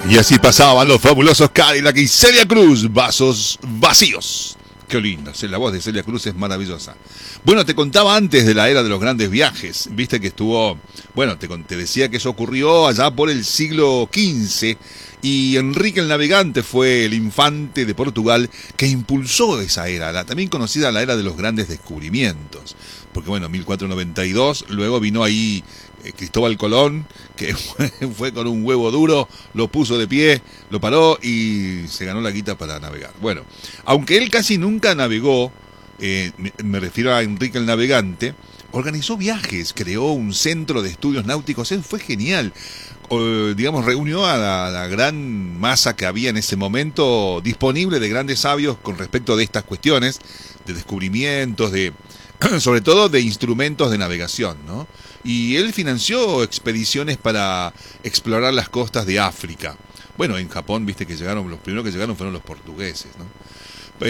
Y así pasaban los fabulosos Cadillac y Celia Cruz, vasos vacíos. Qué lindo, la voz de Celia Cruz es maravillosa. Bueno, te contaba antes de la era de los grandes viajes, viste que estuvo, bueno, te decía que eso ocurrió allá por el siglo XV, y Enrique el Navegante fue el infante de Portugal que impulsó esa era, también conocida la era de los grandes descubrimientos, porque bueno, 1492, luego vino ahí Cristóbal Colón, que fue con un huevo duro, lo puso de pie, lo paró y se ganó la guita para navegar. Bueno, aunque él casi nunca navegó, me refiero a Enrique el Navegante, organizó viajes, creó un centro de estudios náuticos, él fue genial. Digamos, reunió a la gran masa que había en ese momento disponible de grandes sabios con respecto de estas cuestiones, de descubrimientos, sobre todo de instrumentos de navegación, ¿no? Y él financió expediciones para explorar las costas de África. Bueno, en Japón, viste que los primeros que llegaron fueron los portugueses, ¿no?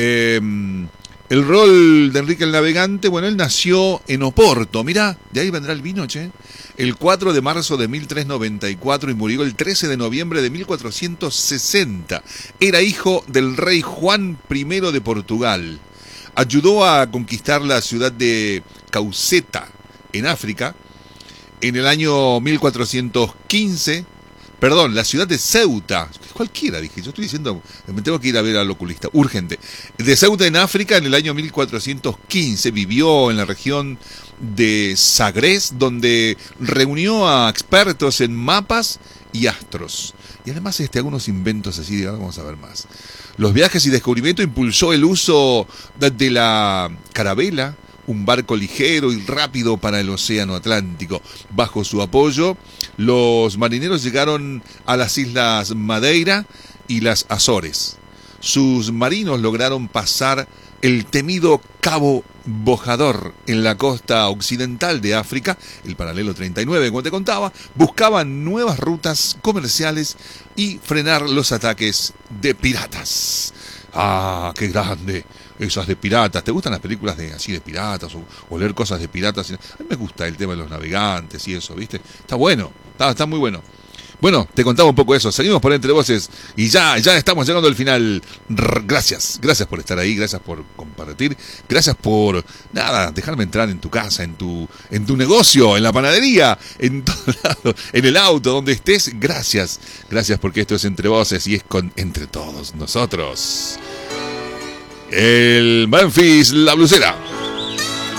El rol de Enrique el Navegante, bueno, él nació en Oporto, mirá, de ahí vendrá el vino, che. El 4 de marzo de 1394 y murió el 13 de noviembre de 1460. Era hijo del rey Juan I de Portugal. Ayudó a conquistar la ciudad de Cauceta, en África, en el año 1415. Perdón, la ciudad de Ceuta, cualquiera dije, yo estoy diciendo, me tengo que ir a ver al oculista, urgente. De Ceuta en África en el año 1415, vivió en la región de Sagres, donde reunió a expertos en mapas y astros. Y además algunos inventos así, vamos a ver más. Los viajes y descubrimiento impulsó el uso de la carabela, un barco ligero y rápido para el océano Atlántico. Bajo su apoyo, los marineros llegaron a las islas Madeira y las Azores. Sus marinos lograron pasar el temido Cabo Bojador en la costa occidental de África, el paralelo 39, como te contaba, buscaban nuevas rutas comerciales y frenar los ataques de piratas. ¡Ah, qué grande! Esas de piratas. ¿Te gustan las películas así de piratas o leer cosas de piratas? A mí me gusta el tema de los navegantes y eso, ¿viste? Está bueno, está muy bueno. Bueno, te contaba un poco eso. Seguimos por Entre Voces y ya estamos llegando al final. Gracias por estar ahí, gracias por compartir, gracias por, dejarme entrar en tu casa, en tu negocio, en la panadería, en todo lado, en el auto, donde estés. Gracias porque esto es Entre Voces y es entre todos nosotros. El Memphis, la blusera.